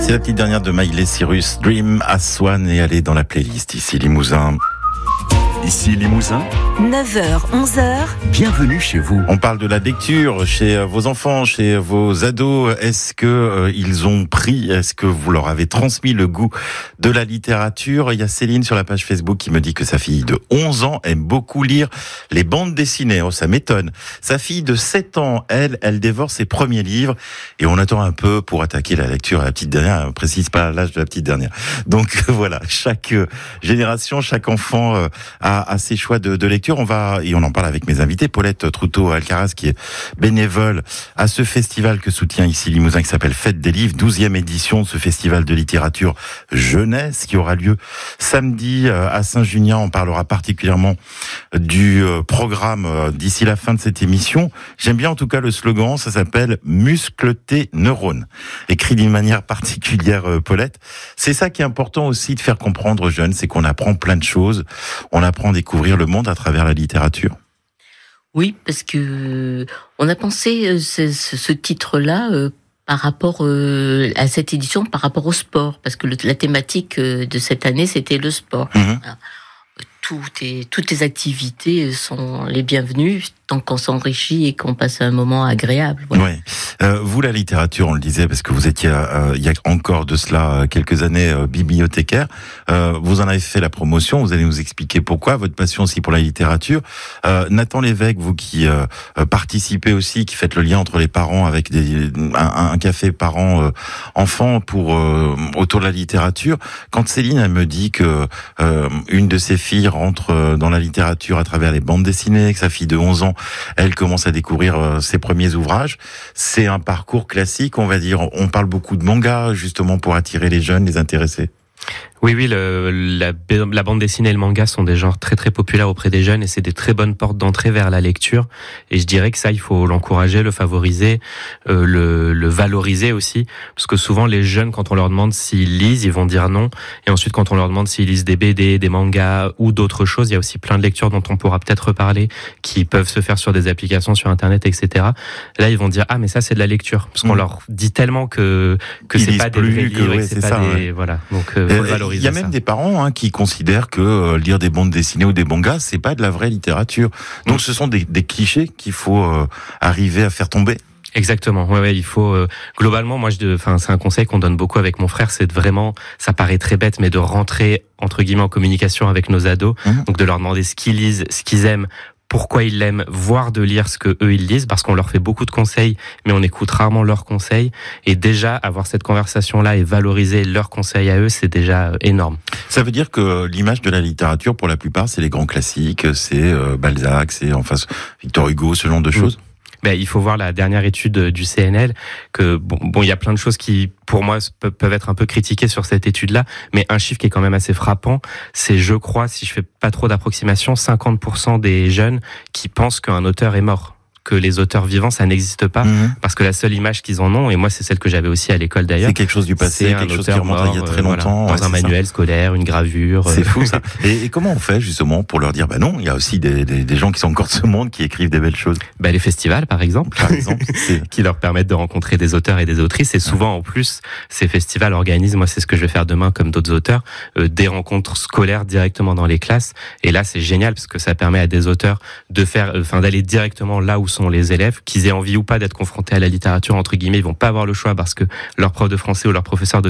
C'est la petite dernière de Miley Cyrus, Dream as Swan, et elle est dans la playlist ici Limousin. Ici Limousin, 9h, 11h. bienvenue chez vous. On parle de la lecture chez vos enfants, chez vos ados. Est-ce que ils ont pris, est-ce que vous leur avez transmis le goût de la littérature? Il y a Céline sur la page Facebook qui me dit que sa fille de 11 ans aime beaucoup lire les bandes dessinées. Oh, ça m'étonne. Sa fille de 7 ans, elle dévore ses premiers livres, et on attend un peu pour attaquer la lecture. La petite dernière, elle ne précise pas l'âge de la petite dernière. Donc voilà, chaque génération, chaque enfant à ses choix de lecture. On en parle avec mes invités, Paulette Troutot-Alcaraz, qui est bénévole à ce festival que soutient ici Limousin, qui s'appelle Fête des Livres, 12e édition de ce festival de littérature jeunesse qui aura lieu samedi à Saint-Junien. On parlera particulièrement du programme d'ici la fin de cette émission. J'aime bien en tout cas le slogan, ça s'appelle « Muscle tes neurones », écrit d'une manière particulière, Paulette. C'est ça qui est important aussi de faire comprendre aux jeunes, c'est qu'on apprend plein de choses, on apprend à découvrir le monde à travers la littérature. Oui, parce que on a pensé ce titre-là par rapport à cette édition, par rapport au sport, parce que la thématique de cette année, c'était le sport. Toutes les activités sont les bienvenues tant qu'on s'enrichit et qu'on passe un moment agréable. Voilà. Ouais. Vous, la littérature, on le disait, parce que vous étiez, il y a encore de cela quelques années, bibliothécaire. Vous en avez fait la promotion. Vous allez nous expliquer pourquoi, votre passion aussi pour la littérature. Nathan Lévesque, vous qui participez aussi, qui faites le lien entre les parents avec un café parents-enfants pour autour de la littérature. Quand Céline, elle me dit que une de ses filles rentre dans la littérature à travers les bandes dessinées, que sa fille de 11 ans, elle commence à découvrir ses premiers ouvrages. C'est un parcours classique, on va dire. On parle beaucoup de manga, justement, pour attirer les jeunes, les intéresser. Oui, la bande dessinée et le manga sont des genres très très populaires auprès des jeunes, et c'est des très bonnes portes d'entrée vers la lecture. Et je dirais que ça, il faut l'encourager, le favoriser, le valoriser aussi, parce que souvent les jeunes, quand on leur demande s'ils lisent, ils vont dire non. Et ensuite, quand on leur demande s'ils lisent des BD, des mangas ou d'autres choses, il y a aussi plein de lectures dont on pourra peut-être reparler, qui peuvent se faire sur des applications, sur Internet, etc. Là, ils vont dire mais ça c'est de la lecture, parce qu'on leur dit tellement que c'est pas des vrais livres, et que c'est pas des voilà. Donc faut le valoriser. Il y a même des parents qui considèrent que lire des bandes dessinées ou des mangas, c'est pas de la vraie littérature. Donc ce sont des clichés qu'il faut arriver à faire tomber. Exactement. Ouais, il faut globalement, c'est un conseil qu'on donne beaucoup avec mon frère, c'est de vraiment, ça paraît très bête, mais de rentrer entre guillemets en communication avec nos ados, donc de leur demander ce qu'ils lisent, ce qu'ils aiment, pourquoi ils l'aiment, voire de lire ce que eux ils lisent, parce qu'on leur fait beaucoup de conseils, mais on écoute rarement leurs conseils. Et déjà, avoir cette conversation-là et valoriser leurs conseils à eux, c'est déjà énorme. Ça veut dire que l'image de la littérature, pour la plupart, c'est les grands classiques, c'est Balzac, c'est Victor Hugo, ce genre de choses. Il faut voir la dernière étude du CNL, que il y a plein de choses qui, pour moi, peuvent être un peu critiquées sur cette étude-là, mais un chiffre qui est quand même assez frappant, c'est, je crois, si je fais pas trop d'approximation, 50% des jeunes qui pensent qu'un auteur est mort, que les auteurs vivants, ça n'existe pas, parce que la seule image qu'ils en ont, et moi c'est celle que j'avais aussi à l'école d'ailleurs, c'est quelque chose du passé, quelque chose qui remonte il y a très longtemps, dans un manuel scolaire, une gravure. C'est fou ça. Et comment on fait justement pour leur dire non, il y a aussi des gens qui sont encore de ce monde qui écrivent des belles choses. Les festivals par exemple qui leur permettent de rencontrer des auteurs et des autrices, et souvent en plus ces festivals organisent, moi c'est ce que je vais faire demain comme d'autres auteurs, des rencontres scolaires directement dans les classes, et là c'est génial parce que ça permet à des auteurs d'aller directement là où sont les élèves, qu'ils aient envie ou pas d'être confrontés à la littérature, entre guillemets, ils vont pas avoir le choix parce que leur prof de français ou leur professeur de